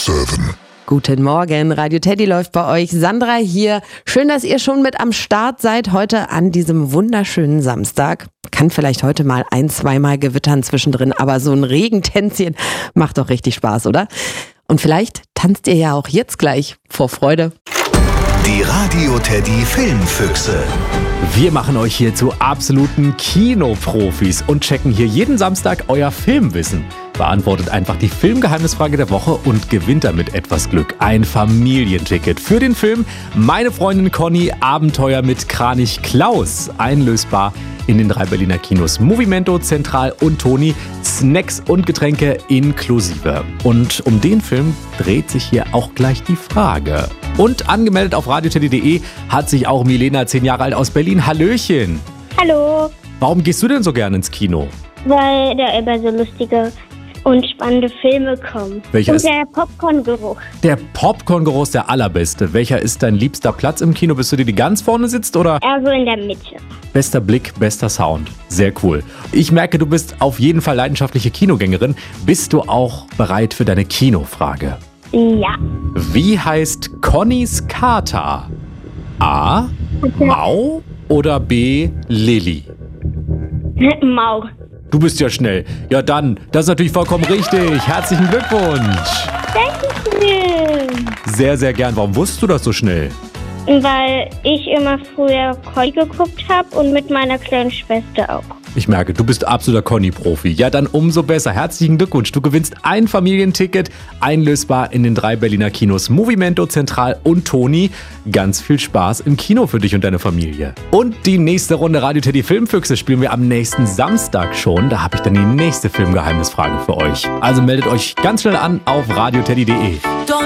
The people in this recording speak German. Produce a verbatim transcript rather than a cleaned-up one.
sieben. Guten Morgen, Radio Teddy läuft bei euch. Sandra hier. Schön, dass ihr schon mit am Start seid heute an diesem wunderschönen Samstag. Kann vielleicht heute mal ein-, zweimal gewittern zwischendrin, aber so ein Regentänzchen macht doch richtig Spaß, oder? Und vielleicht tanzt ihr ja auch jetzt gleich vor Freude. Die Radio Teddy Filmfüchse. Wir machen euch hier zu absoluten Kinoprofis und checken hier jeden Samstag euer Filmwissen. Beantwortet einfach die Filmgeheimnisfrage der Woche und gewinnt damit etwas Glück. Ein Familienticket für den Film Meine Freundin Conny, Abenteuer mit Kranich Klaus. Einlösbar in den drei Berliner Kinos Movimento, Zentral und Toni. Snacks und Getränke inklusive. Und um den Film dreht sich hier auch gleich die Frage. Und angemeldet auf radioteddy punkt de hat sich auch Milena, zehn Jahre alt aus Berlin. Hallöchen. Hallo. Warum gehst du denn so gerne ins Kino? Weil da immer so lustige und spannende Filme kommen. Welcher und ist der Popcorn-Geruch. Der Popcorn-Geruch ist der allerbeste. Welcher ist dein liebster Platz im Kino? Bist du dir die ganz vorne sitzt oder? Also in der Mitte. Bester Blick, bester Sound. Sehr cool. Ich merke, du bist auf jeden Fall leidenschaftliche Kinogängerin. Bist du auch bereit für deine Kinofrage? Ja. Wie heißt Connys Kater? A. Mau oder B. Lilly? Mau. Du bist ja schnell. Ja dann, das ist natürlich vollkommen richtig. Herzlichen Glückwunsch. Dankeschön. Sehr, sehr gern. Warum wusstest du das so schnell? Weil ich immer früher Conny geguckt habe und mit meiner kleinen Schwester auch. Ich merke, du bist absoluter Conny-Profi. Ja, dann umso besser. Herzlichen Glückwunsch. Du gewinnst ein Familienticket, einlösbar in den drei Berliner Kinos Movimento, Zentral und Toni. Ganz viel Spaß im Kino für dich und deine Familie. Und die nächste Runde Radio Teddy Filmfüchse spielen wir am nächsten Samstag schon. Da habe ich dann die nächste Filmgeheimnisfrage für euch. Also meldet euch ganz schnell an auf radioteddy punkt de.